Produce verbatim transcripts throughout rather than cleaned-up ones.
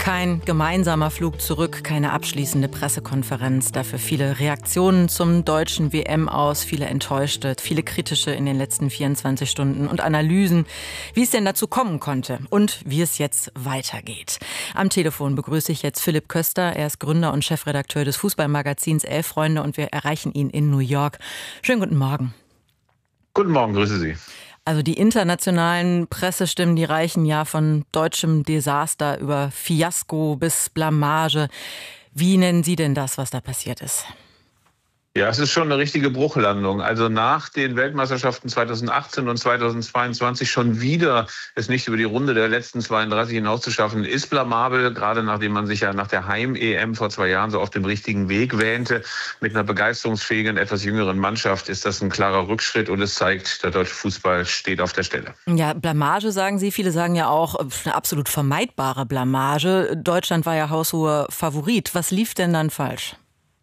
Kein gemeinsamer Flug zurück, keine abschließende Pressekonferenz. Dafür viele Reaktionen zum deutschen W M-Aus, viele enttäuschte, viele kritische in den letzten vierundzwanzig Stunden und Analysen, wie es denn dazu kommen konnte und wie es jetzt weitergeht. Am Telefon begrüße ich jetzt Philipp Köster. Er ist Gründer und Chefredakteur des Fußballmagazins Elf Freunde und wir erreichen ihn in New York. Schönen guten Morgen. Guten Morgen, grüße Sie. Also die internationalen Pressestimmen, die reichen ja von deutschem Desaster über Fiasko bis Blamage. Wie nennen Sie denn das, was da passiert ist? Ja, es ist schon eine richtige Bruchlandung. Also nach den Weltmeisterschaften zweitausendachtzehn und zweitausendzweiundzwanzig schon wieder es nicht über die Runde der letzten zweiunddreißig hinaus zu schaffen, ist blamabel. Gerade nachdem man sich ja nach der Heim-E M vor zwei Jahren so auf dem richtigen Weg wähnte, mit einer begeisterungsfähigen, etwas jüngeren Mannschaft, ist das ein klarer Rückschritt und es zeigt, der deutsche Fußball steht auf der Stelle. Ja, Blamage sagen Sie. Viele sagen ja auch, eine absolut vermeidbare Blamage. Deutschland war ja haushoher Favorit. Was lief denn dann falsch?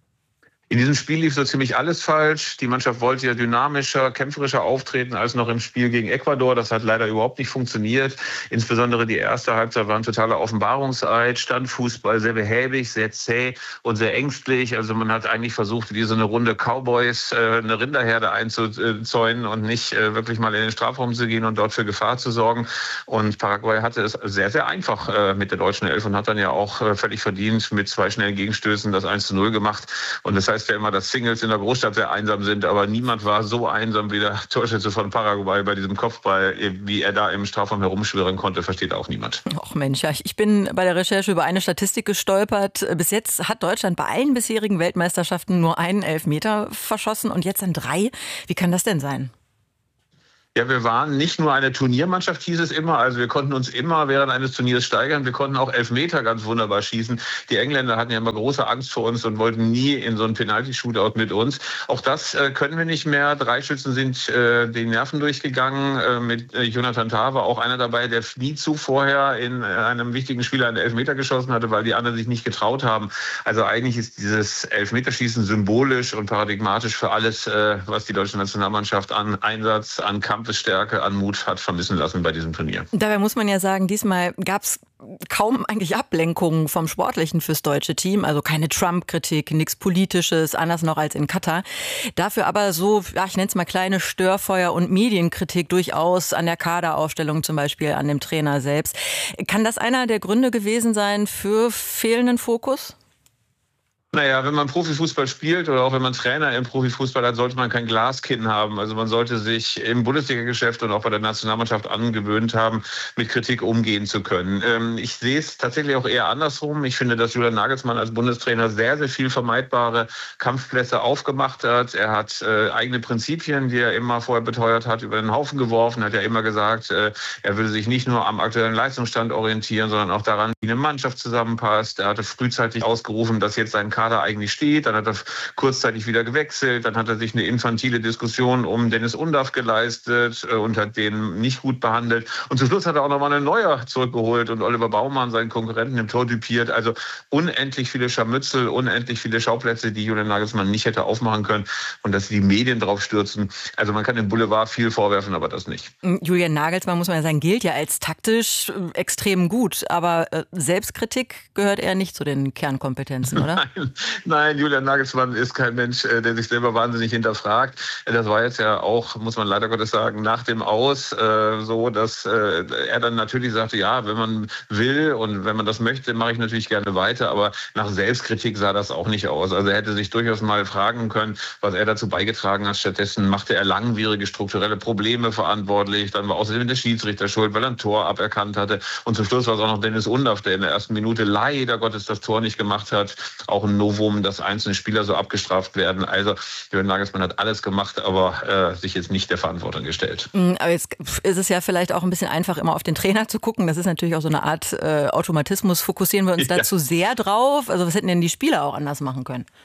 In diesem Spiel lief so ziemlich alles falsch. Die Mannschaft wollte ja dynamischer, kämpferischer auftreten als noch im Spiel gegen Ecuador. Das hat leider überhaupt nicht funktioniert. Insbesondere die erste Halbzeit war ein totaler Offenbarungseid. Standfußball, sehr behäbig, sehr zäh und sehr ängstlich. Also man hat eigentlich versucht, wie so eine Runde Cowboys äh, eine Rinderherde einzuzäunen und nicht äh, wirklich mal in den Strafraum zu gehen und dort für Gefahr zu sorgen. Und Paraguay hatte es sehr, sehr einfach äh, mit der deutschen Elf und hat dann ja auch äh, völlig verdient mit zwei schnellen Gegenstößen das eins zu null gemacht. Und das heißt ja immer, dass Singles in der Großstadt sehr einsam sind, aber niemand war so einsam wie der Torschütze von Paraguay bei diesem Kopfball, wie er da im Strafraum herumschwirren konnte, versteht auch niemand. Och Mensch, ja, ich bin bei der Recherche über eine Statistik gestolpert. Bis jetzt hat Deutschland bei allen bisherigen Weltmeisterschaften nur einen Elfmeter verschossen und jetzt dann drei. Wie kann das denn sein? Ja, wir waren nicht nur eine Turniermannschaft, hieß es immer. Also wir konnten uns immer während eines Turniers steigern. Wir konnten auch Elfmeter ganz wunderbar schießen. Die Engländer hatten ja immer große Angst vor uns und wollten nie in so einen Penalty-Shootout mit uns. Auch das äh, können wir nicht mehr. Drei Schützen sind äh, die Nerven durchgegangen. Äh, mit äh, Jonathan Tah war auch einer dabei, der nie zuvorher in äh, einem wichtigen Spiel einen Elfmeter geschossen hatte, weil die anderen sich nicht getraut haben. Also eigentlich ist dieses Elfmeterschießen symbolisch und paradigmatisch für alles, äh, was die deutsche Nationalmannschaft an Einsatz, an Kampf Stärke an Mut hat vermissen lassen bei diesem Turnier. Dabei muss man ja sagen, diesmal gab es kaum eigentlich Ablenkungen vom Sportlichen fürs deutsche Team. Also keine Trump-Kritik, nichts Politisches, anders noch als in Katar. Dafür aber so, ja, ich nenne es mal kleine Störfeuer und Medienkritik durchaus an der Kaderaufstellung, zum Beispiel an dem Trainer selbst. Kann das einer der Gründe gewesen sein für fehlenden Fokus? Naja, wenn man Profifußball spielt oder auch wenn man Trainer im Profifußball hat, sollte man kein Glaskinn haben. Also man sollte sich im Bundesliga-Geschäft und auch bei der Nationalmannschaft angewöhnt haben, mit Kritik umgehen zu können. Ähm, ich sehe es tatsächlich auch eher andersrum. Ich finde, dass Julian Nagelsmann als Bundestrainer sehr, sehr viel vermeidbare Kampfplätze aufgemacht hat. Er hat äh, eigene Prinzipien, die er immer vorher beteuert hat, über den Haufen geworfen. Er hat ja immer gesagt, äh, er würde sich nicht nur am aktuellen Leistungsstand orientieren, sondern auch daran, wie eine Mannschaft zusammenpasst. Er hatte frühzeitig ausgerufen, dass jetzt sein Kader eigentlich steht. Dann hat er kurzzeitig wieder gewechselt. Dann hat er sich eine infantile Diskussion um Dennis Undaff geleistet und hat den nicht gut behandelt. Und zum Schluss hat er auch nochmal einen Neuer zurückgeholt und Oliver Baumann, seinen Konkurrenten, im Tor düpiert. Also unendlich viele Scharmützel, unendlich viele Schauplätze, die Julian Nagelsmann nicht hätte aufmachen können und dass die Medien drauf stürzen. Also man kann dem Boulevard viel vorwerfen, aber das nicht. Julian Nagelsmann, muss man ja sagen, gilt ja als taktisch extrem gut. Aber Selbstkritik gehört eher nicht zu den Kernkompetenzen, oder? Nein. Nein, Julian Nagelsmann ist kein Mensch, der sich selber wahnsinnig hinterfragt. Das war jetzt ja auch, muss man leider Gottes sagen, nach dem Aus äh, so, dass äh, er dann natürlich sagte, ja, wenn man will und wenn man das möchte, mache ich natürlich gerne weiter. Aber nach Selbstkritik sah das auch nicht aus. Also er hätte sich durchaus mal fragen können, was er dazu beigetragen hat. Stattdessen machte er langwierige strukturelle Probleme verantwortlich. Dann war außerdem der Schiedsrichter schuld, weil er ein Tor aberkannt hatte. Und zum Schluss war es auch noch Dennis Undaff, der in der ersten Minute leider Gottes das Tor nicht gemacht hat. Auch ein Novum, dass einzelne Spieler so abgestraft werden. Also Julian Nagelsmann hat alles gemacht, aber äh, sich jetzt nicht der Verantwortung gestellt. Aber jetzt ist es ja vielleicht auch ein bisschen einfach, immer auf den Trainer zu gucken. Das ist natürlich auch so eine Art äh, Automatismus. Fokussieren wir uns ja. da zu sehr drauf? Also was hätten denn die Spieler auch anders machen können?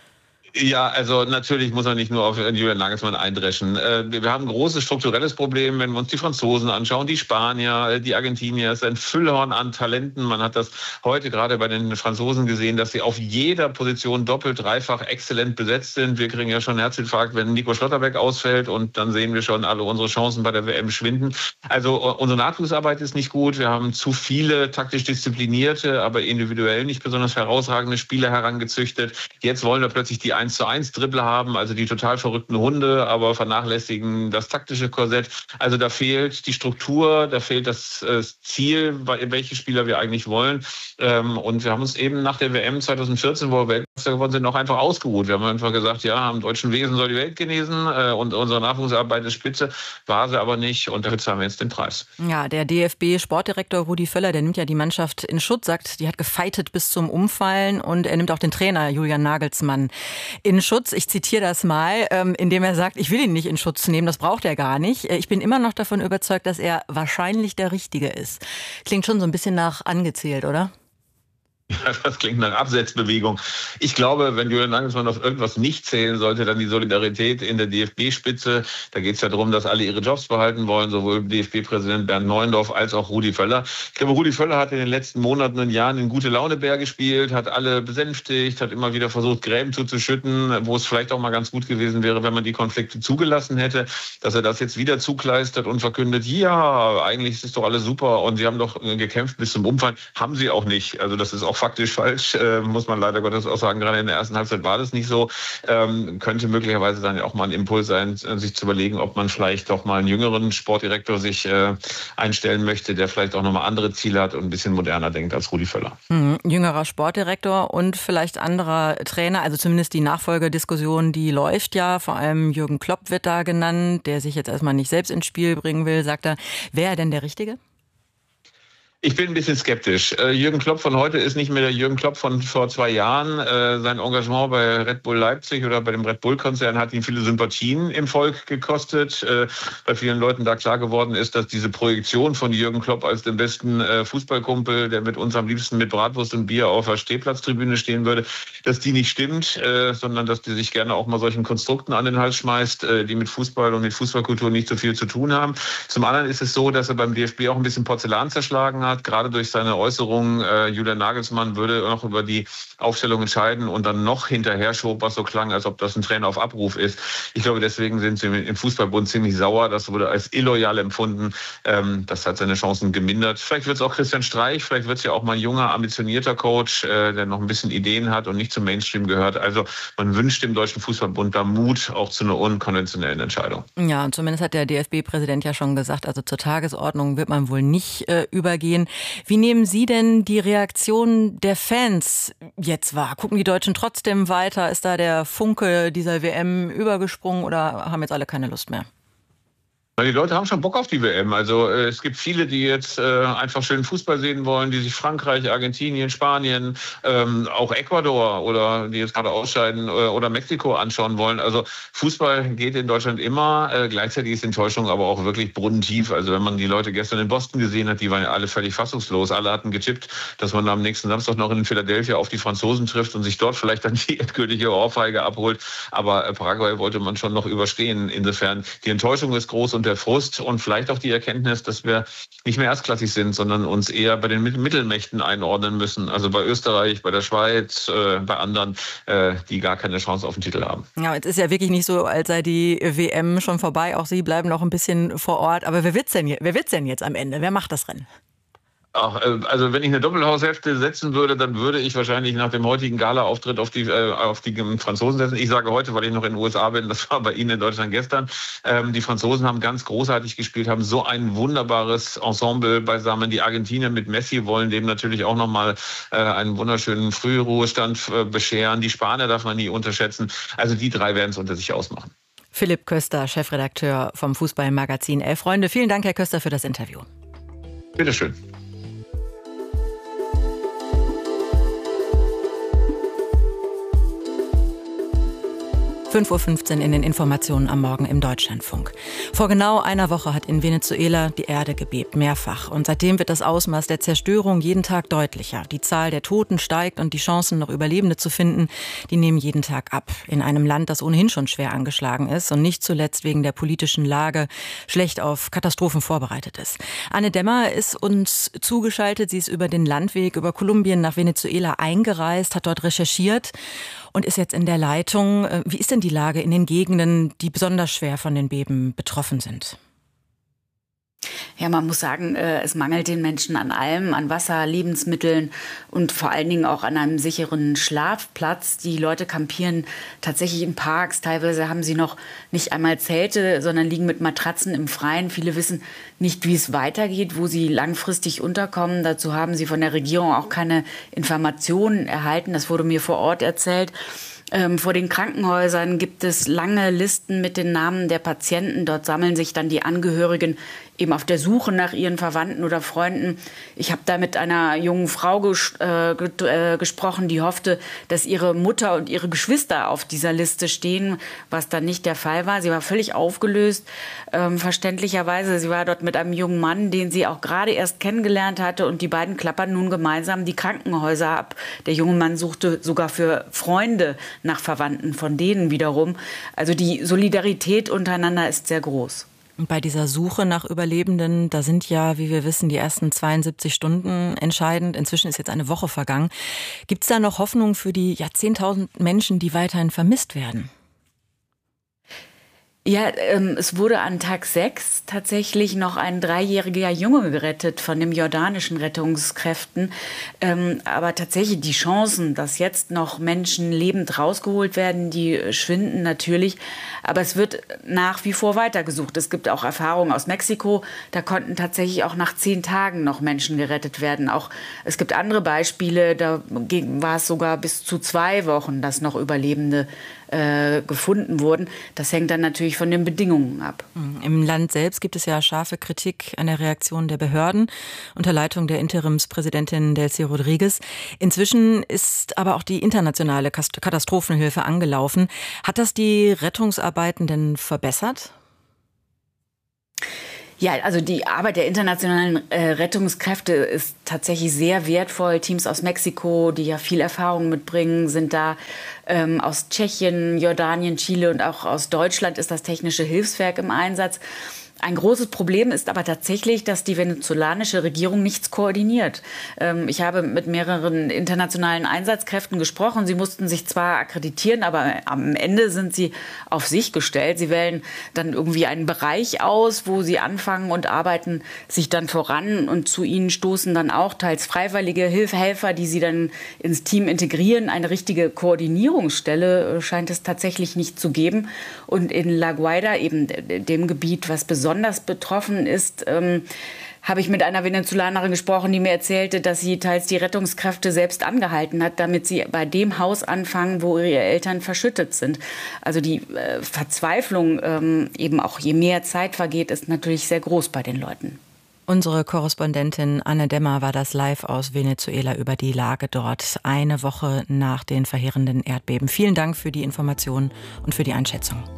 Ja, also natürlich muss man nicht nur auf Julian Nagelsmann eindreschen. Wir haben ein großes strukturelles Problem, wenn wir uns die Franzosen anschauen, die Spanier, die Argentinier. Es ist ein Füllhorn an Talenten. Man hat das heute gerade bei den Franzosen gesehen, dass sie auf jeder Position doppelt, dreifach exzellent besetzt sind. Wir kriegen ja schon einen Herzinfarkt, wenn Nico Schlotterbeck ausfällt, und dann sehen wir schon alle unsere Chancen bei der W M schwinden. Also unsere Nachwuchsarbeit ist nicht gut. Wir haben zu viele taktisch disziplinierte, aber individuell nicht besonders herausragende Spieler herangezüchtet. Jetzt wollen wir plötzlich die eins zu eins Dribbler haben, also die total verrückten Hunde, aber vernachlässigen das taktische Korsett. Also da fehlt die Struktur, da fehlt das äh, Ziel, welche Spieler wir eigentlich wollen. Ähm, und wir haben uns eben nach der W M zwanzig vierzehn, wo wir Weltmeister geworden sind, noch einfach ausgeruht. Wir haben einfach gesagt, ja, am deutschen Wesen soll die Welt genesen äh, und unsere Nachwuchsarbeit ist spitze, war sie aber nicht, und dafür zahlen wir jetzt den Preis. Ja, der D F B-Sportdirektor Rudi Völler, der nimmt ja die Mannschaft in Schutz, sagt, die hat gefeitet bis zum Umfallen, und er nimmt auch den Trainer Julian Nagelsmann in Schutz. Ich zitiere das mal, ähm, indem er sagt, ich will ihn nicht in Schutz nehmen, das braucht er gar nicht. Ich bin immer noch davon überzeugt, dass er wahrscheinlich der Richtige ist. Klingt schon so ein bisschen nach angezählt, oder? Ja, das klingt nach Absetzbewegung. Ich glaube, wenn Julian Nagelsmann auf irgendwas nicht zählen sollte, dann die Solidarität in der D F B-Spitze. Da geht es ja darum, dass alle ihre Jobs behalten wollen, sowohl D F B-Präsident Bernd Neuendorf als auch Rudi Völler. Ich glaube, Rudi Völler hat in den letzten Monaten und Jahren in Gute-Laune-Bär gespielt, hat alle besänftigt, hat immer wieder versucht, Gräben zuzuschütten, wo es vielleicht auch mal ganz gut gewesen wäre, wenn man die Konflikte zugelassen hätte. Dass er das jetzt wieder zukleistert und verkündet, ja, eigentlich ist es doch alles super und sie haben doch gekämpft bis zum Umfallen. Haben sie auch nicht. Also das ist auch faktisch falsch, äh, muss man leider Gottes auch sagen. Gerade in der ersten Halbzeit war das nicht so. Ähm, könnte möglicherweise dann auch mal ein Impuls sein, sich zu überlegen, ob man vielleicht doch mal einen jüngeren Sportdirektor sich äh, einstellen möchte, der vielleicht auch nochmal andere Ziele hat und ein bisschen moderner denkt als Rudi Völler. Mhm. Jüngerer Sportdirektor und vielleicht anderer Trainer, also zumindest die Nachfolgediskussion, die läuft ja. Vor allem Jürgen Klopp wird da genannt, der sich jetzt erstmal nicht selbst ins Spiel bringen will, sagt er. Wäre er denn der Richtige? Ich bin ein bisschen skeptisch. Äh, Jürgen Klopp von heute ist nicht mehr der Jürgen Klopp von vor zwei Jahren. Äh, sein Engagement bei Red Bull Leipzig oder bei dem Red Bull-Konzern hat ihn viele Sympathien im Volk gekostet. Äh, bei vielen Leuten da klar geworden ist, dass diese Projektion von Jürgen Klopp als dem besten äh, Fußballkumpel, der mit uns am liebsten mit Bratwurst und Bier auf der Stehplatztribüne stehen würde, dass die nicht stimmt, äh, sondern dass die sich gerne auch mal solchen Konstrukten an den Hals schmeißt, äh, die mit Fußball und mit Fußballkultur nicht so viel zu tun haben. Zum anderen ist es so, dass er beim D F B auch ein bisschen Porzellan zerschlagen hat. Hat, gerade durch seine Äußerungen, äh, Julian Nagelsmann würde noch über die Aufstellung entscheiden und dann noch hinterher schob, was so klang, als ob das ein Trainer auf Abruf ist. Ich glaube, deswegen sind sie im Fußballbund ziemlich sauer. Das wurde als illoyal empfunden. Ähm, das hat seine Chancen gemindert. Vielleicht wird es auch Christian Streich, vielleicht wird es ja auch mal ein junger, ambitionierter Coach, äh, der noch ein bisschen Ideen hat und nicht zum Mainstream gehört. Also man wünscht dem Deutschen Fußballbund da Mut auch zu einer unkonventionellen Entscheidung. Ja, und zumindest hat der D F B-Präsident ja schon gesagt, also zur Tagesordnung wird man wohl nicht äh, übergehen. Wie nehmen Sie denn die Reaktion der Fans jetzt wahr? Gucken die Deutschen trotzdem weiter? Ist da der Funke dieser W M übergesprungen oder haben jetzt alle keine Lust mehr? Die Leute haben schon Bock auf die W M. Also äh, es gibt viele, die jetzt äh, einfach schön Fußball sehen wollen, die sich Frankreich, Argentinien, Spanien, ähm, auch Ecuador oder die jetzt gerade ausscheiden äh, oder Mexiko anschauen wollen. Also Fußball geht in Deutschland immer. Äh, gleichzeitig ist die Enttäuschung aber auch wirklich brunnentief. Also wenn man die Leute gestern in Boston gesehen hat, die waren ja alle völlig fassungslos. Alle hatten getippt, dass man am nächsten Samstag noch in Philadelphia auf die Franzosen trifft und sich dort vielleicht dann die endgültige Ohrfeige abholt. Aber äh, Paraguay wollte man schon noch überstehen. Insofern die Enttäuschung ist groß und der Frust und vielleicht auch die Erkenntnis, dass wir nicht mehr erstklassig sind, sondern uns eher bei den Mittelmächten einordnen müssen. Also bei Österreich, bei der Schweiz, äh, bei anderen, äh, die gar keine Chance auf den Titel haben. Ja, es ist ja wirklich nicht so, als sei die W M schon vorbei. Auch Sie bleiben noch ein bisschen vor Ort. Aber wer wird's denn, wer wird's denn jetzt am Ende? Wer macht das Rennen? Ach, also wenn ich eine Doppelhaushälfte setzen würde, dann würde ich wahrscheinlich nach dem heutigen Gala-Auftritt auf die, äh, auf die Franzosen setzen. Ich sage heute, weil ich noch in den U S A bin, das war bei Ihnen in Deutschland gestern. Ähm, die Franzosen haben ganz großartig gespielt, haben so ein wunderbares Ensemble beisammen. Die Argentinier mit Messi wollen dem natürlich auch nochmal äh, einen wunderschönen Frühruhestand äh, bescheren. Die Spanier darf man nie unterschätzen. Also die drei werden es unter sich ausmachen. Philipp Köster, Chefredakteur vom Fußballmagazin Elf Freunde. Vielen Dank, Herr Köster, für das Interview. Bitteschön. fünf Uhr fünfzehn in den Informationen am Morgen im Deutschlandfunk. Vor genau einer Woche hat in Venezuela die Erde gebebt, mehrfach. Und seitdem wird das Ausmaß der Zerstörung jeden Tag deutlicher. Die Zahl der Toten steigt und die Chancen, noch Überlebende zu finden, die nehmen jeden Tag ab. In einem Land, das ohnehin schon schwer angeschlagen ist und nicht zuletzt wegen der politischen Lage schlecht auf Katastrophen vorbereitet ist. Anne Demmer ist uns zugeschaltet. Sie ist über den Landweg über Kolumbien nach Venezuela eingereist, hat dort recherchiert und ist jetzt in der Leitung. Wie ist denn die Lage in den Gegenden, die besonders schwer von den Beben betroffen sind? Ja, man muss sagen, es mangelt den Menschen an allem, an Wasser, Lebensmitteln und vor allen Dingen auch an einem sicheren Schlafplatz. Die Leute kampieren tatsächlich in Parks. Teilweise haben sie noch nicht einmal Zelte, sondern liegen mit Matratzen im Freien. Viele wissen nicht, wie es weitergeht, wo sie langfristig unterkommen. Dazu haben sie von der Regierung auch keine Informationen erhalten. Das wurde mir vor Ort erzählt. Ähm, vor den Krankenhäusern gibt es lange Listen mit den Namen der Patienten. Dort sammeln sich dann die Angehörigen eben auf der Suche nach ihren Verwandten oder Freunden. Ich habe da mit einer jungen Frau ges äh, äh, gesprochen, die hoffte, dass ihre Mutter und ihre Geschwister auf dieser Liste stehen, was dann nicht der Fall war. Sie war völlig aufgelöst, ähm, verständlicherweise. Sie war dort mit einem jungen Mann, den sie auch gerade erst kennengelernt hatte, und die beiden klappern nun gemeinsam die Krankenhäuser ab. Der junge Mann suchte sogar für Freunde nach Verwandten von denen wiederum. Also die Solidarität untereinander ist sehr groß. Und bei dieser Suche nach Überlebenden, da sind ja, wie wir wissen, die ersten zweiundsiebzig Stunden entscheidend. Inzwischen ist jetzt eine Woche vergangen. Gibt es da noch Hoffnung für die ja, zehntausend Menschen, die weiterhin vermisst werden? Ja, ähm, es wurde an Tag sechs tatsächlich noch ein dreijähriger Junge gerettet von den jordanischen Rettungskräften. Ähm, aber tatsächlich die Chancen, dass jetzt noch Menschen lebend rausgeholt werden, die schwinden natürlich. Aber es wird nach wie vor weitergesucht. Es gibt auch Erfahrungen aus Mexiko. Da konnten tatsächlich auch nach zehn Tagen noch Menschen gerettet werden. Auch es gibt andere Beispiele, da war es sogar bis zu zwei Wochen, dass noch Überlebende äh, gefunden wurden. Das hängt dann natürlich von den Bedingungen ab. Im Land selbst gibt es ja scharfe Kritik an der Reaktion der Behörden unter Leitung der Interimspräsidentin Delcy Rodriguez. Inzwischen ist aber auch die internationale Katastrophenhilfe angelaufen. Hat das die Rettungsarbeiten denn verbessert? Ja, also die Arbeit der internationalen äh, Rettungskräfte ist tatsächlich sehr wertvoll. Teams aus Mexiko, die ja viel Erfahrung mitbringen, sind da. Ähm, aus Tschechien, Jordanien, Chile und auch aus Deutschland ist das Technische Hilfswerk im Einsatz. Ein großes Problem ist aber tatsächlich, dass die venezolanische Regierung nichts koordiniert. Ähm, ich habe mit mehreren internationalen Einsatzkräften gesprochen. Sie mussten sich zwar akkreditieren, aber am Ende sind sie auf sich gestellt. Sie wählen dann irgendwie einen Bereich aus, wo sie anfangen und arbeiten sich dann voran. Und zu ihnen stoßen dann auch teils freiwillige Hilfehelfer, die sie dann ins Team integrieren. Eine richtige Koordinierungsstelle scheint es tatsächlich nicht zu geben. Und in La Guaira, eben dem Gebiet, was besonders Besonders betroffen ist, ähm, habe ich mit einer Venezolanerin gesprochen, die mir erzählte, dass sie teils die Rettungskräfte selbst angehalten hat, damit sie bei dem Haus anfangen, wo ihre Eltern verschüttet sind. Also die äh, Verzweiflung, ähm, eben auch je mehr Zeit vergeht, ist natürlich sehr groß bei den Leuten. Unsere Korrespondentin Anne Demmer war das live aus Venezuela über die Lage dort, eine Woche nach den verheerenden Erdbeben. Vielen Dank für die Informationen und für die Einschätzung.